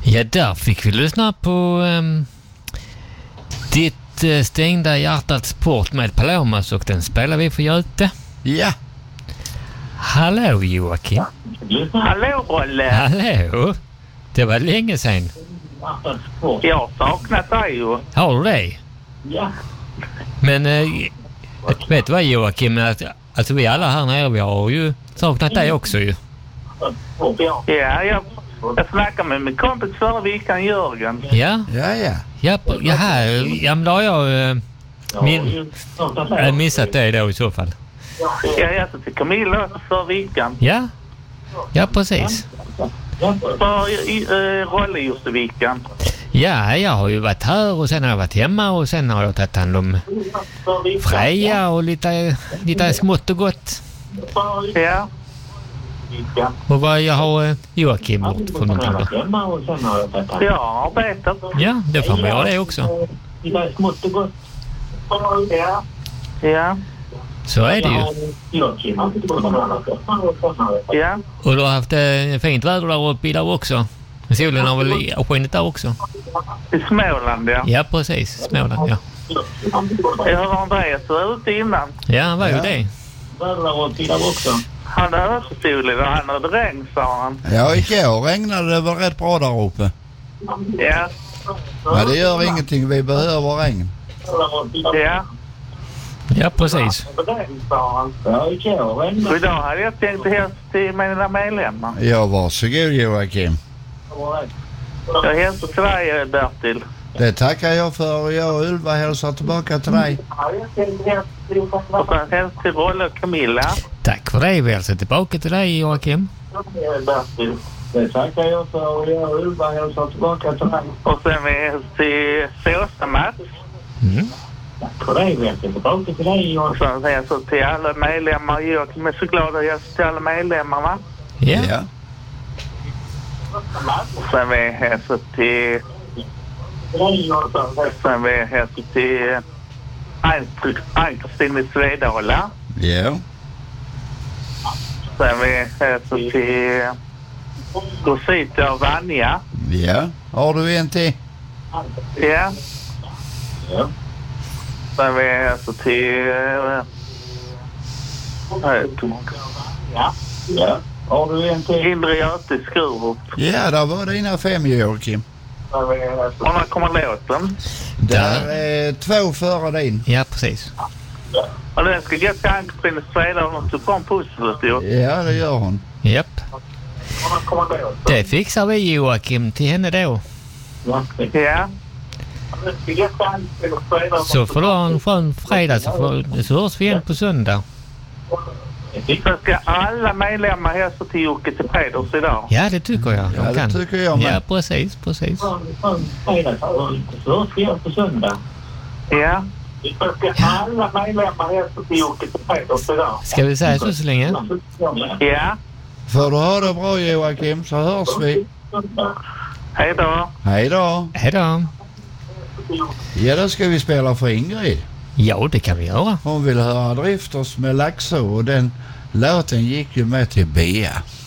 Ja, där fick vi lyssna på Ditt stängda hjärtats port med Palomas, och den spelar vi för Göte. Ja. Hallå Joakim. Hallå Rolle. Hallå. Det var länge sedan. Jag har saknat dig ju. Har du det? Ja. Men vet du vad Joakim? Alltså vi alla här nere, vi har ju saknat dig också ju. Ja, jag snackade med min kompis förra veckan, Jörgen. Ja? Ja, men då har jag missat det då i så fall. Ja, jag till Camilla förra veckan. Ja, precis. Rolle just i veckan. Ja, jag har ju varit här och sen har jag varit hemma och sen har jag tagit hand om Freja och lite smått och gott. Ja. Och vad jag har Joakim gjort för någonting då? Jag har arbetat. Ja, det får man göra det också. Ja. Så är det ju. Ja. Och du har haft fint väder där uppe idag också. Solen har väl skinit där också. I Småland, ja. Ja, precis. Småland, ja. Jag hörde Andreas var ute innan. Ja, han var ju det. Han hade också solig och han hade regn, sa han. Ja, igår regnade det var rätt bra där uppe. Ja. Men det gör ingenting, vi behöver regn. Ja. Ja, precis. Så idag hade jag tänkt hälsa till mina medlemmar. Ja, varsågod Joakim. Jag hälsar till dig, Bertil. Det tackar jag för. Jag och Ulva hälsar tillbaka till dig. Och sen hälsar till Rolle och Camilla. Tack för det. Vi hälsar tillbaka till dig, Joakim. Det tackar jag för. Jag och Ulva hälsar tillbaka till dig. Och sen vi hälsar till Såsa Mats. För dig vet jag tillbaka till dig. Och sen hälsar till alla medlemmar. Joakim är så glad att hälsa till alla medlemmar, va? Ja. Och sen vi hälsar till... Sen vi hälsar till Ann-Kristin i Svedala. Ja. Sen vi hälsar till Rosita och Vanja. Ja. Har du en till? Ja. Sen vi hälsar till... Ja. Har du en till? Indre Göte i Skurup. Ja, där var dina 5 Joakim. Och när kommer låten? Där är 2 före din. Ja, precis. Och den ska gå till Ann-Kristin i Svedala och något från pusslet, jo. Ja, det gör hon. Japp. Det fixar vi Joakim till henne då. Ja. Så får du ha en skön fredag så hörs vi igen på söndag. Så ska alla medlemmar hälsa till Jocke till Peders idag. Ja, det tycker jag. Ja, det tycker jag med. Ja, precis. Ja. Så ska alla medlemmar hälsa till Jocke till Peders idag. Ska vi säga så länge? Ja. Får du ha det bra Joakim, så hörs vi. Hej då. Hej då. Hej då. Ja, då ska vi spela för Ingrid. Ja, det kan vi göra. Hon vill höra Drifters med Laxå och den låten gick ju med till Bea.